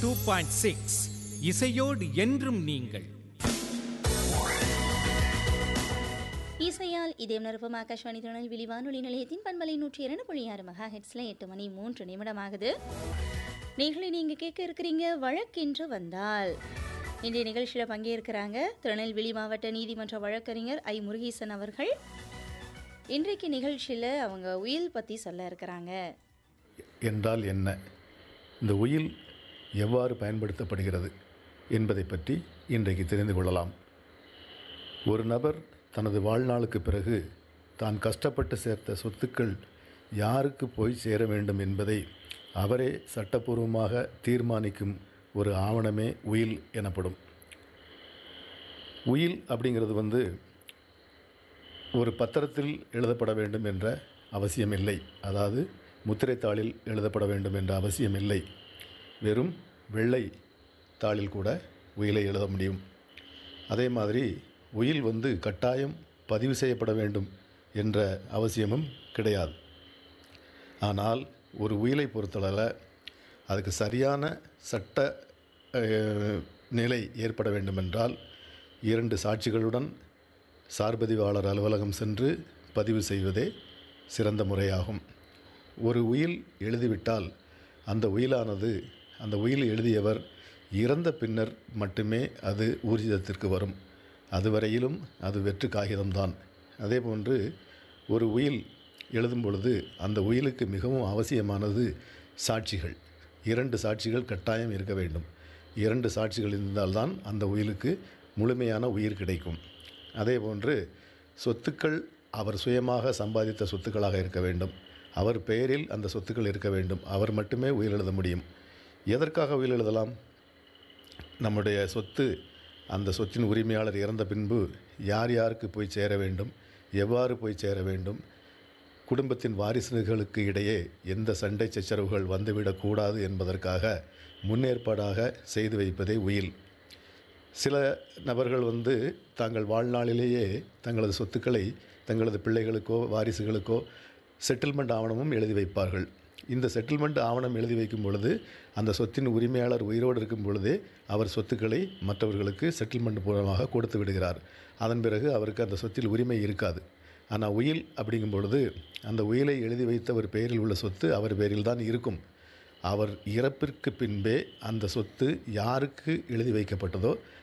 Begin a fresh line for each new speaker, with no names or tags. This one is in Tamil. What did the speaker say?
2.6 இசையோடு என்றும் நீங்கள்.
இசையால் இதயம் நிரப்பும் ஆகாஷ்வாணி திருநெல்வேலி வானொலி நிலையத்தின் பண்பலை 102.6 மெகாஹெர்ட்ஸ்ல 8 மணி 3 நிமிடம் ஆகுது. நீங்க கேட்க இருக்கிறீங்க வழக்கென்று வந்தால். இன்றைய நிகழ்ச்சியில் பங்கேற்கிறாங்க திருநெல்வேலி மாவட்ட நீதிமன்ற வழக்கறிஞர் ஐ முருகேசன் அவர்கள். இன்றைக்கு நிகழ்ச்சியில் அவங்க உயில் பற்றி சொல்ல இருக்கிறாங்க.
என்றால் என்ன, இந்த உயில் எவ்வாறு பயன்படுத்தப்படுகிறது என்பதை பற்றி இன்றைக்கு தெரிந்து கொள்ளலாம். ஒரு நபர் தனது வாழ்நாளுக்கு பிறகு தான் கஷ்டப்பட்டு சேர்த்த சொத்துக்கள் யாருக்கு போய் சேர வேண்டும் என்பதை அவரே சட்டப்பூர்வமாக தீர்மானிக்கும் ஒரு ஆவணமே உயில் எனப்படும். உயில் அப்படிங்கிறது ஒரு பத்திரத்தில் எழுதப்பட வேண்டும் என்ற அவசியமில்லை. அதாவது முத்திரைத்தாளில் எழுதப்பட வேண்டும் என்ற அவசியமில்லை. வெறும் வெள்ளை தாளில் கூட உயிலை எழுத முடியும். அதே மாதிரி உயில் கட்டாயம் பதிவு செய்யப்பட வேண்டும் என்ற அவசியமும் கிடையாது. ஆனால் ஒரு உயிலை பொறுத்தளவில் அதுக்கு சரியான சட்ட நிலை ஏற்பட வேண்டுமென்றால் 2 சாட்சிகளுடன் சார்பதிவாளர் அலுவலகம் சென்று பதிவு செய்வதே சிறந்த முறையாகும். ஒரு உயில் எழுதிவிட்டால் அந்த உயிலானது அந்த உயில் எழுதியவர் இறந்த பின்னர் மட்டுமே அது ஊர்ஜிதத்திற்கு வரும். அதுவரையிலும் அது வெற்று காகிதம்தான். அதேபோன்று ஒரு உயில் எழுதும் பொழுது அந்த உயிலுக்கு மிகவும் அவசியமானது சாட்சிகள். 2 சாட்சிகள் கட்டாயம் இருக்க வேண்டும். 2 சாட்சிகள் இருந்தால்தான் அந்த உயிலுக்கு முழுமையான உயிர் கிடைக்கும். அதேபோன்று சொத்துக்கள் அவர் சுயமாக சம்பாதித்த சொத்துக்களாக இருக்க வேண்டும். அவர் பெயரில் அந்த சொத்துக்கள் இருக்க வேண்டும். அவர் மட்டுமே உயில் எழுத முடியும். எதற்காக உயில் எழுதலாம்? நம்முடைய சொத்து, அந்த சொத்தின் உரிமையாளர் இறந்த பின்பு யார் யாருக்கு போய் சேர வேண்டும், எவ்வாறு போய் சேர வேண்டும், குடும்பத்தின் வாரிசுகளுக்கு இடையே எந்த சண்டை சச்சரவுகள் வந்துவிடக்கூடாது என்பதற்காக முன்னேற்பாடாக செய்து வைப்பதே உயில். சில நபர்கள் தாங்கள் வாழ்நாளிலேயே தங்களது சொத்துக்களை தங்களது பிள்ளைகளுக்கோ வாரிசுகளுக்கோ செட்டில்மெண்ட் ஆவணமும் எழுதி வைப்பார்கள். இந்த செட்டில்மெண்ட் ஆவணம் எழுதி வைக்கும் பொழுது அந்த சொத்தின் உரிமையாளர் உயிரோடு இருக்கும் பொழுதே அவர் சொத்துக்களை மற்றவர்களுக்கு செட்டில்மெண்ட் மூலமாக கொடுத்து விடுகிறார். அதன் பிறகு அவருக்கு அந்த சொத்தில் உரிமை இருக்காது. ஆனால் உயில் அப்படிங்கும் பொழுது அந்த உயிலை எழுதி வைத்தவர் பெயரில் உள்ள சொத்து அவர் பெயரில் தான் இருக்கும். அவர் இறப்பிற்கு பின்பே அந்த சொத்து யாருக்கு எழுதி வைக்கப்பட்டதோ